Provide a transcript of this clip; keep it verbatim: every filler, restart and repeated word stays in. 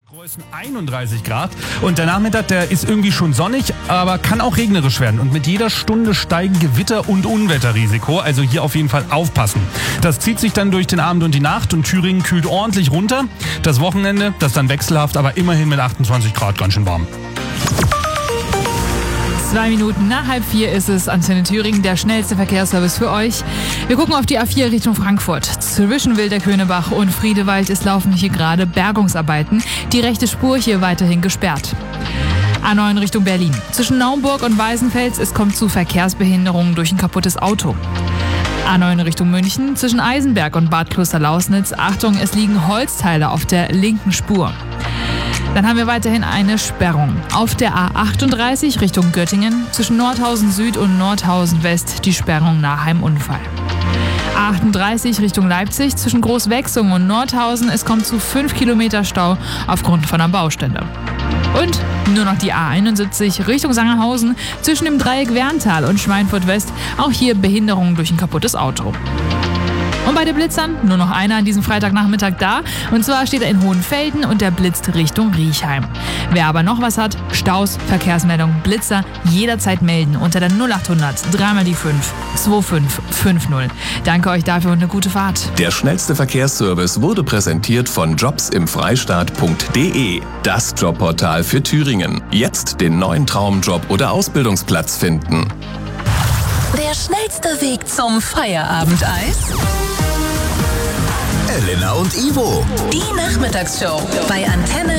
Preußen einunddreißig Grad und der Nachmittag, der ist irgendwie schon sonnig, aber kann auch regnerisch werden. Und mit jeder Stunde steigen Gewitter- und Unwetterrisiko, also hier auf jeden Fall aufpassen. Das zieht sich dann durch den Abend und die Nacht und Thüringen kühlt ordentlich runter. Das Wochenende, das dann wechselhaft, aber immerhin mit achtundzwanzig Grad ganz schön warm. Zwei Minuten nach halb vier ist es, Antenne Thüringen, der schnellste Verkehrsservice für euch. Wir gucken auf die A vier Richtung Frankfurt. Zwischen Wilderkönebach und Friedewald ist laufen hier gerade Bergungsarbeiten. Die rechte Spur hier weiterhin gesperrt. A neun Richtung Berlin. Zwischen Naumburg und Weißenfels, es kommt zu Verkehrsbehinderungen durch ein kaputtes Auto. A neun Richtung München. Zwischen Eisenberg und Bad Klosterlausnitz. Achtung, es liegen Holzteile auf der linken Spur. Dann haben wir weiterhin eine Sperrung. Auf der A achtunddreißig Richtung Göttingen, zwischen Nordhausen Süd und Nordhausen West die Sperrung nach einem Unfall. A achtunddreißig Richtung Leipzig, zwischen Großwechsung und Nordhausen, es kommt zu fünf Kilometer Stau aufgrund von einer Baustelle. Und nur noch die A einundsiebzig Richtung Sangerhausen, zwischen dem Dreieck Werntal und Schweinfurt West, auch hier Behinderungen durch ein kaputtes Auto. Und bei den Blitzern nur noch einer an diesem Freitagnachmittag da. Und zwar steht er in Hohenfelden und der blitzt Richtung Riechheim. Wer aber noch was hat, Staus, Verkehrsmeldung, Blitzer, jederzeit melden unter der null achthundert drei mal die fünf zwei fünf fünf null. Danke euch dafür und eine gute Fahrt. Der schnellste Verkehrsservice wurde präsentiert von jobs im freistaat punkt de. Das Jobportal für Thüringen. Jetzt den neuen Traumjob oder Ausbildungsplatz finden. Der schnellste Weg zum Feierabendeis? Elena und Ivo. Die Nachmittagsshow bei Antenne